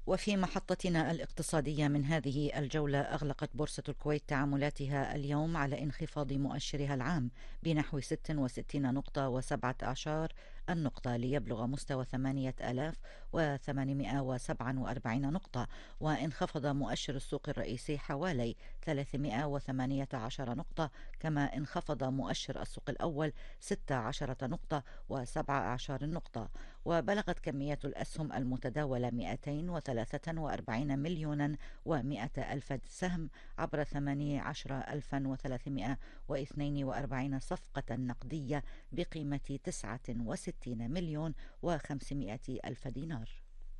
وفي محطتنا الاقتصادية من هذه الجولة، أغلقت بورصة الكويت تعاملاتها اليوم على انخفاض مؤشرها العام بنحو 66 نقطة و17 النقطة ليبلغ مستوى 8847 نقطة، وانخفض مؤشر السوق الرئيسي حوالي 318 نقطة، كما انخفض مؤشر السوق الأول 16 نقطة و17 نقطة. وبلغت كمية الأسهم المتداولة 243 مليونا و100 ألف سهم عبر 18342 صفقة نقدية بقيمة 69 مليون و500 ألف دينار.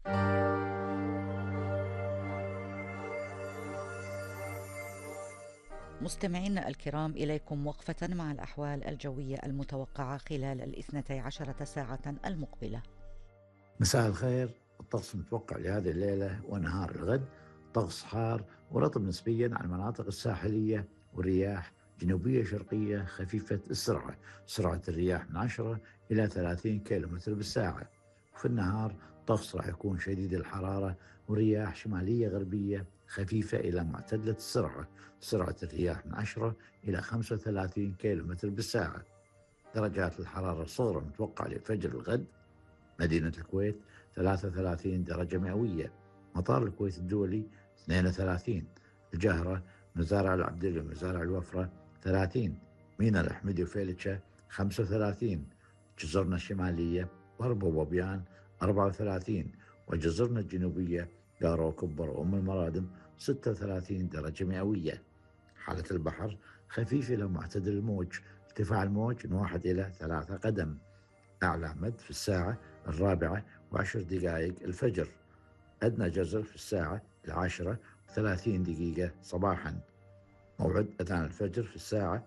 مستمعينا الكرام، إليكم وقفة مع الأحوال الجوية المتوقعة خلال 12 ساعة المقبلة. مساء الخير. الطقس المتوقع لهذه الليلة ونهار الغد طقس حار ورطب نسبيا على المناطق الساحلية، والرياح جنوبية شرقية خفيفة السرعة، سرعة الرياح من 10 إلى 30 كيلومتر بالساعة. وفي النهار طقس راح يكون شديد الحرارة ورياح شمالية غربية خفيفة إلى معتدلة السرعة، سرعة الرياح من 10 إلى 35 كيلومتر بالساعة. درجات الحرارة الصغرى المتوقعة لفجر الغد: مدينة الكويت 33 درجة مئوية، مطار الكويت الدولي 32، الجهرة، مزارع العبدلي ومزارع الوفرة 30، ميناء الأحمدي وفيلتشة 35، جزرنا الشمالية وربو وبيان 34، وجزرنا الجنوبية دارو وكبر وأم المرادم 36 درجة مئوية. حالة البحر خفيف إلى معتدل الموج، ارتفاع الموج من 1 إلى 3 قدم، أعلى مد في الساعة 4:10 الفجر، أدنى جزر في الساعة 10:30 صباحا. موعد أذان الفجر في الساعة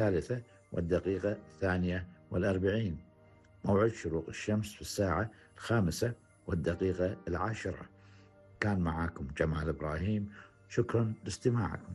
3:42، موعد شروق الشمس في الساعة 5:10. كان معاكم جمال إبراهيم، شكرا لاستماعكم.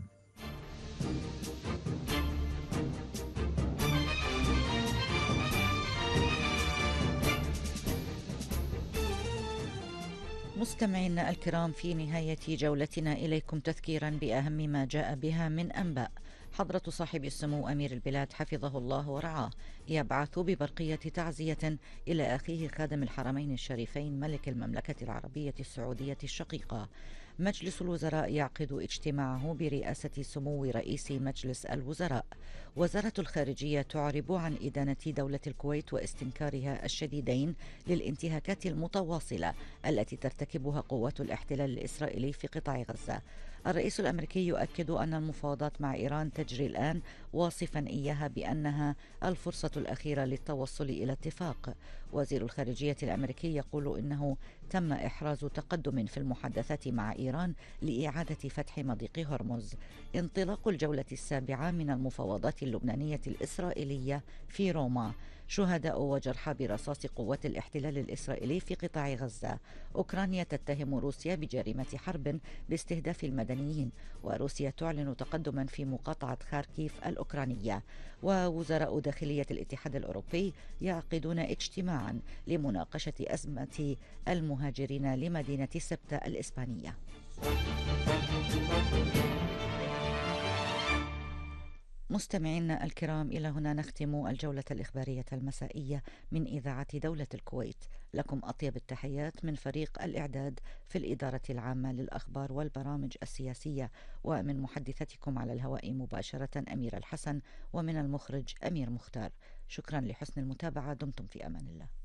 مستمعينا الكرام، في نهاية جولتنا إليكم تذكيرا بأهم ما جاء بها من أنباء. حضرة صاحب السمو أمير البلاد حفظه الله ورعاه يبعث ببرقية تعزية إلى أخيه خادم الحرمين الشريفين ملك المملكة العربية السعودية الشقيقة. مجلس الوزراء يعقد اجتماعه برئاسة سمو رئيس مجلس الوزراء. وزارة الخارجية تعرب عن إدانة دولة الكويت واستنكارها الشديدين للانتهاكات المتواصلة التي ترتكبها قوات الاحتلال الإسرائيلي في قطاع غزة. الرئيس الأمريكي يؤكد أن المفاوضات مع إيران تجري الآن، واصفا إياها بأنها الفرصة الأخيرة للتوصل إلى اتفاق. وزير الخارجية الأمريكي يقول إنه تم إحراز تقدم في المحادثات مع إيران لإعادة فتح مضيق هرمز. انطلاق الجولة السابعة من المفاوضات اللبنانية الإسرائيلية في روما. شهداء وجرحى برصاص قوات الاحتلال الإسرائيلي في قطاع غزة. أوكرانيا تتهم روسيا بجريمة حرب باستهداف المدنيين، وروسيا تعلن تقدما في مقاطعة خاركيف الأوكرانية. ووزراء داخلية الاتحاد الأوروبي يعقدون اجتماعا لمناقشة أزمة المهاجرين لمدينة سبتة الإسبانية. مستمعينا الكرام، إلى هنا نختم الجولة الإخبارية المسائية من إذاعة دولة الكويت. لكم أطيب التحيات من فريق الإعداد في الإدارة العامة للأخبار والبرامج السياسية، ومن محدثتكم على الهواء مباشرة أميرة الحسن، ومن المخرج أمير مختار. شكرا لحسن المتابعة، دمتم في أمان الله.